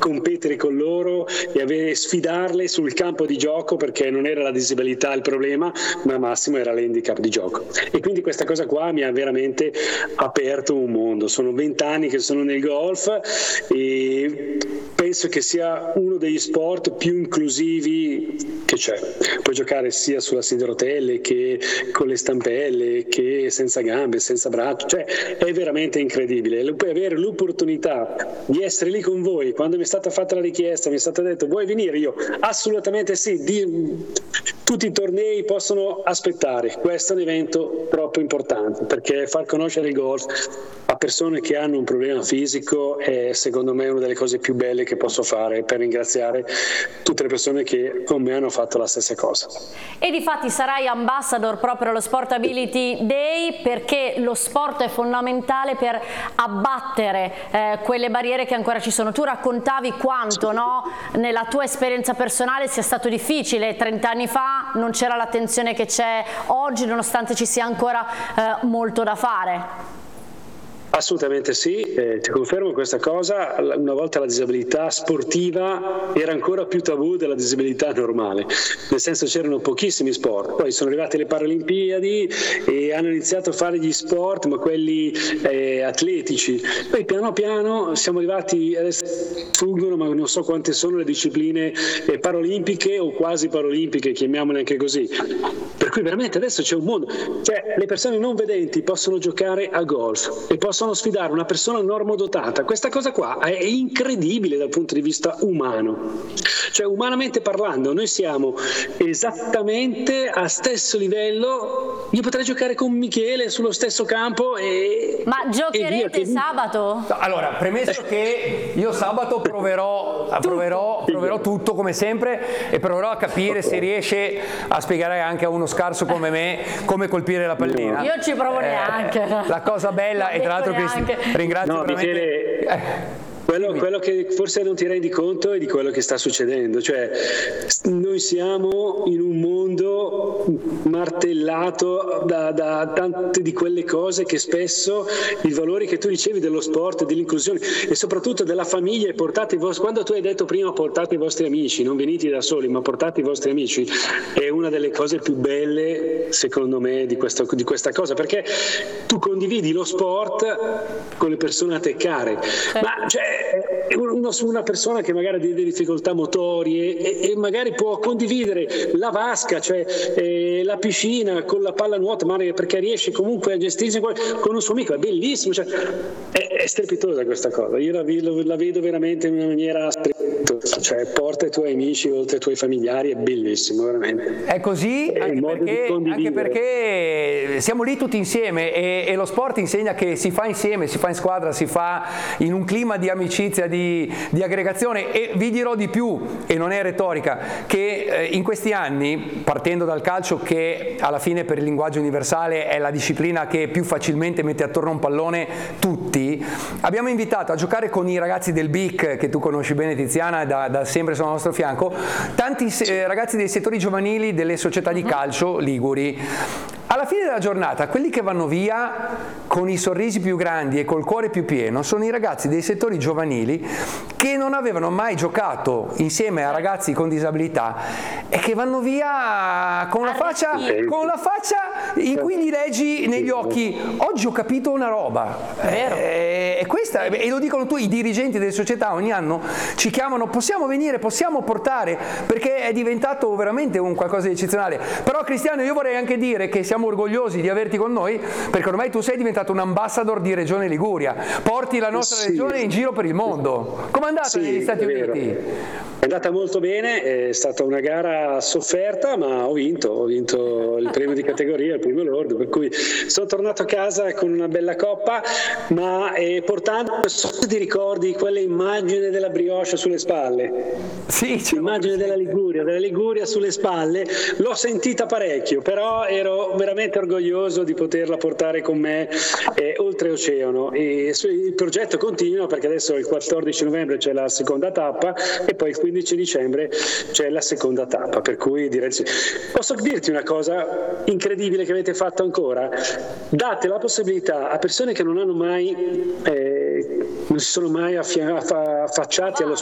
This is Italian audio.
competere con loro e sfidarle sul campo di gioco, perché non era la disabilità il problema, ma al massimo era l'handicap di gioco. E quindi questa cosa qua mi ha veramente aperto un mondo. Sono 20 anni che sono nel golf e penso che sia uno degli sport più inclusivi che c'è. Puoi giocare sia sulla sedia a rotelle che con le stampelle, che senza gambe, senza braccia, cioè è veramente incredibile. Puoi avere l'opportunità di essere lì con voi. Quando mi è stata fatta la richiesta, mi è stato detto vuoi venire? Io assolutamente sì, tutti i tornei possono aspettare. Questo è un evento troppo importante, perché far conoscere il golf a persone che hanno un problema fisico è secondo me una delle cose più belle che posso fare per ringraziare tutte le persone che con me hanno fatto la stessa cosa. E difatti sarai ambassador proprio allo Sportability Day, perché lo sport è fondamentale per abbattere quelle barriere che ancora ci sono. Tu raccontavi quanto, no, nella tua esperienza personale sia stato difficile 30 anni fa, non c'era l'attenzione che c'è oggi, nonostante ci sia ancora molto da fare. Assolutamente sì, ti confermo questa cosa. Una volta la disabilità sportiva era ancora più tabù della disabilità normale, nel senso c'erano pochissimi sport, poi sono arrivate le Paralimpiadi e hanno iniziato a fare gli sport, ma quelli atletici, poi piano piano siamo arrivati, adesso sfuggono, ma non so quante sono le discipline paralimpiche o quasi paralimpiche, chiamiamole anche così, per cui veramente adesso c'è un mondo, cioè le persone non vedenti possono giocare a golf e possono sfidare una persona normodotata. Questa cosa qua è incredibile dal punto di vista umano, cioè umanamente parlando noi siamo esattamente a stesso livello. Io potrei giocare con Michele sullo stesso campo ma giocherete sabato? Allora, premesso che io sabato proverò tutto come sempre e proverò a capire se riesce a spiegare anche a uno scarso come me come colpire la pallina. Io ci provo neanche. La cosa bella, e tra l'altro ringrazio Michele, quello che forse non ti rendi conto è di quello che sta succedendo, cioè noi siamo in un mondo martellato da tante di quelle cose che spesso i valori che tu dicevi dello sport, dell'inclusione e soprattutto della famiglia, quando tu hai detto prima portate i vostri amici, non venite da soli ma portate i vostri amici, è una delle cose più belle secondo me di questa cosa, perché tu condividi lo sport con le persone a te care, ma cioè una persona che magari ha delle difficoltà motorie e magari può condividere la vasca, cioè la piscina con la pallanuoto, perché riesce comunque a gestirsi con un suo amico, è bellissimo, cioè, è strepitosa questa cosa, io la vedo veramente in una maniera strepitosa, cioè porta i tuoi amici oltre ai tuoi familiari, è bellissimo veramente. È così, anche perché siamo lì tutti insieme e lo sport insegna che si fa insieme, si fa in squadra, si fa in un clima di amicizia, di aggregazione. E vi dirò di più, e non è retorica, che in questi anni, partendo dal calcio che alla fine per il linguaggio universale è la disciplina che più facilmente mette attorno a un pallone tutti, abbiamo invitato a giocare con i ragazzi del BIC, che tu conosci bene Tiziana, da sempre sono al nostro fianco, tanti ragazzi dei settori giovanili delle società di calcio liguri. Alla fine della giornata, quelli che vanno via con i sorrisi più grandi e col cuore più pieno sono i ragazzi dei settori giovanili che non avevano mai giocato insieme a ragazzi con disabilità e che vanno via con la faccia in cui gli leggi negli occhi: oggi ho capito una roba. E questa, e lo dicono i dirigenti delle società, ogni anno ci chiamano, possiamo venire, possiamo portare, perché è diventato veramente un qualcosa di eccezionale. Però Cristiano, io vorrei anche dire che siamo orgogliosi di averti con noi, perché ormai tu sei diventato un ambassador di Regione Liguria, porti la nostra regione in giro per il mondo. Com'è andata negli Stati Uniti? È andata molto bene, è stata una gara sofferta, ma ho vinto il premio di categoria, il primo lordo, per cui sono tornato a casa con una bella coppa, ma portando, ti ricordi quelle immagini della brioche sulle spalle? Sì, l'immagine della Liguria sulle spalle, l'ho sentita parecchio, però ero veramente orgoglioso di poterla portare con me oltreoceano, e il progetto continua, perché adesso il 14 novembre c'è la seconda tappa e poi il 15 dicembre c'è la seconda tappa, per cui direi sì. Posso dirti una cosa incredibile che avete fatto ancora? Date la possibilità a persone che non hanno mai non si sono mai affacciati allo